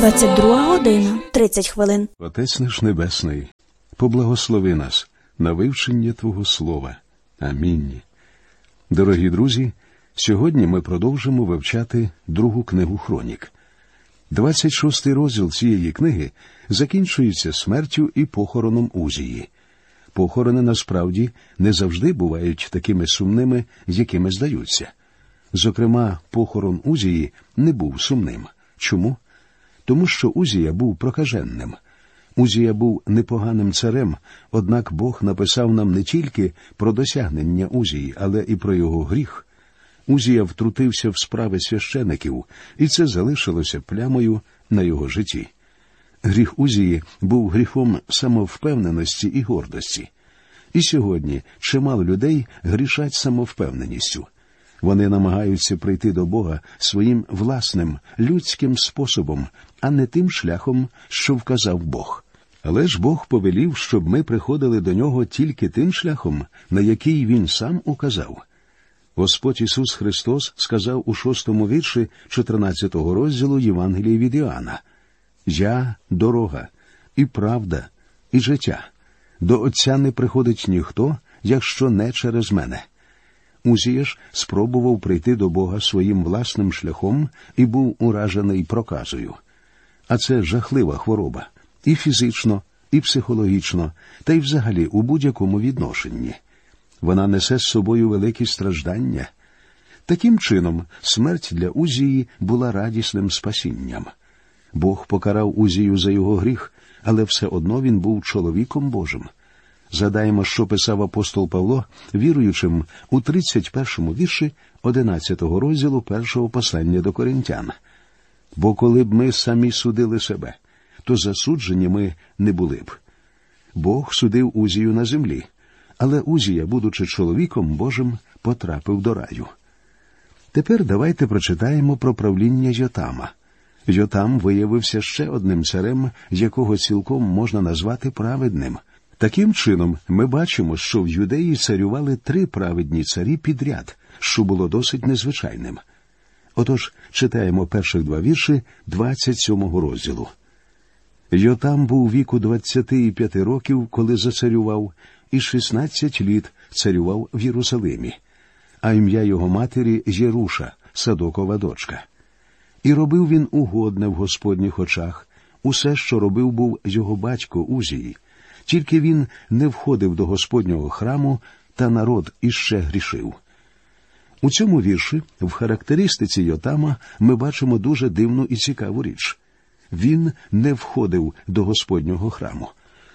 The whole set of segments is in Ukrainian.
22:30. Отець наш Небесний, поблагослови нас на вивчення Твого Слова. Амінь. Дорогі друзі, сьогодні ми продовжимо вивчати другу книгу Хронік. 26-й розділ цієї книги закінчується смертю і похороном Узії. Похорони, насправді, не завжди бувають такими сумними, якими здаються. Зокрема, похорон Узії не був сумним. Чому? Тому що Узія був прокаженним. Узія був непоганим царем, однак Бог написав нам не тільки про досягнення Узії, але і про його гріх. Узія втрутився в справи священиків, і це залишилося плямою на його житті. Гріх Узії був гріхом самовпевненості і гордості. І сьогодні чимало людей грішать самовпевненістю. Вони намагаються прийти до Бога своїм власним, людським способом, а не тим шляхом, що вказав Бог. Але ж Бог повелів, щоб ми приходили до Нього тільки тим шляхом, на який Він сам указав. Господь Ісус Христос сказав у 6-му вірші 14-го розділу Євангелія від Іоанна: «Я – дорога, і правда, і життя. До Отця не приходить ніхто, якщо не через мене». Узія ж спробував прийти до Бога своїм власним шляхом і був уражений проказою. А це жахлива хвороба. І фізично, і психологічно, та й взагалі у будь-якому відношенні. Вона несе з собою великі страждання. Таким чином, смерть для Узії була радісним спасінням. Бог покарав Узію за його гріх, але все одно він був чоловіком Божим. Згадаємо, що писав апостол Павло віруючим у 31-му вірші 11-го розділу 1-го послання до Коринтян. «Бо коли б ми самі судили себе, то засуджені ми не були б». Бог судив Узію на землі, але Узія, будучи чоловіком Божим, потрапив до раю. Тепер давайте прочитаємо про правління Йотама. Йотам виявився ще одним царем, якого цілком можна назвати праведним. Таким чином, ми бачимо, що в Юдеї царювали 3 праведні царі підряд, що було досить незвичайним. Отож, читаємо перших 2 вірші 27-го розділу. «Йотам був віку 25 років, коли зацарював, і 16 літ царював в Єрусалимі. А ім'я його матері Єруша, Садокова дочка. І робив він угодне в Господніх очах, усе, що робив був його батько Узії. Тільки він не входив до Господнього храму, та народ іще грішив». У цьому вірші, в характеристиці Йотама, ми бачимо дуже дивну і цікаву річ. Він не входив до Господнього храму.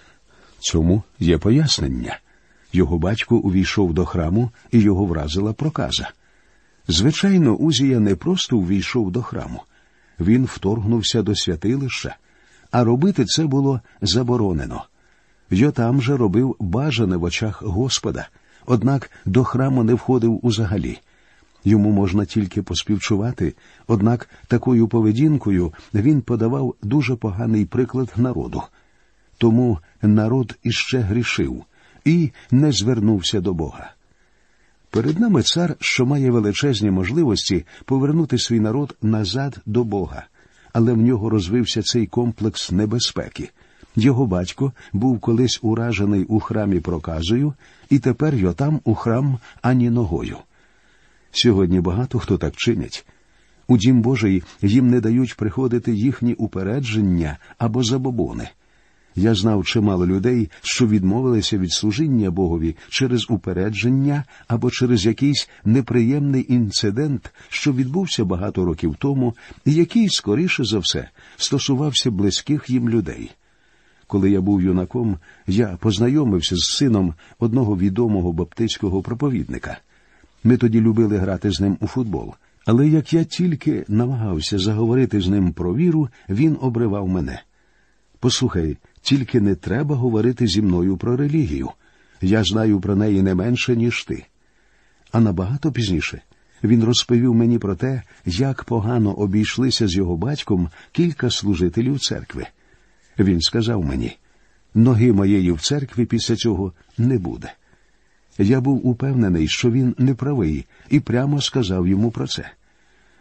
Цьому є пояснення. Його батько увійшов до храму, і його вразила проказа. Звичайно, Узія не просто увійшов до храму. Він вторгнувся до святилища, а робити це було заборонено. Йотам же робив бажане в очах Господа, однак до храму не входив узагалі. Йому можна тільки поспівчувати, однак такою поведінкою він подавав дуже поганий приклад народу. Тому народ іще грішив і не звернувся до Бога. Перед нами цар, що має величезні можливості повернути свій народ назад до Бога, але в нього розвився цей комплекс небезпеки. Його батько був колись уражений у храмі проказою, і тепер Йотам у храм ані ногою. Сьогодні багато хто так чинять. У Дім Божий їм не дають приходити їхні упередження або забобони. Я знав чимало людей, що відмовилися від служіння Богові через упередження або через якийсь неприємний інцидент, що відбувся багато років тому, і який, скоріше за все, стосувався близьких їм людей. Коли я був юнаком, я познайомився з сином одного відомого баптистського проповідника. Ми тоді любили грати з ним у футбол. Але як я тільки намагався заговорити з ним про віру, він обривав мене. «Послухай, тільки не треба говорити зі мною про релігію. Я знаю про неї не менше, ніж ти». А набагато пізніше він розповів мені про те, як погано обійшлися з його батьком кілька служителів церкви. Він сказав мені: «Ноги моєї в церкві після цього не буде». Я був упевнений, що він неправий, і прямо сказав йому про це.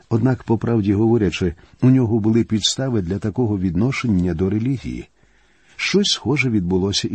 Однак, по правді говорячи, у нього були підстави для такого відношення до релігії. Щось схоже відбулося